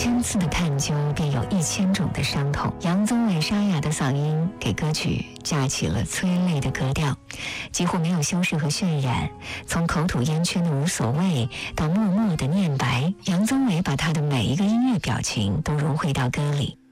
1000次的探究，便有1000种的伤痛。杨宗纬沙哑的嗓音给歌曲架起了催泪的格调，几乎没有修饰和渲染。从口吐烟圈的无所谓到默默的念白，杨宗纬把他的每一个音乐表情都融汇到歌里。